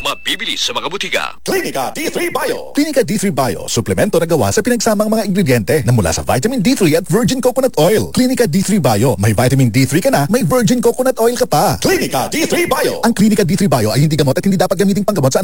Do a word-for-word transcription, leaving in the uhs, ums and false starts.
mabibili sa mga butika. Clinica D three Bio. Clinica D three Bio, suplemento na gawa sa pinagsamang mga ingrediente na mula sa vitamin D three at virgin coconut oil. Clinica D three Bio, may vitamin D three ka na, may virgin coconut oil ka pa. Clinica D three Bio. Ang Clinica D three Bio ay hindi gamot at hindi dapat gamiting panggamot sa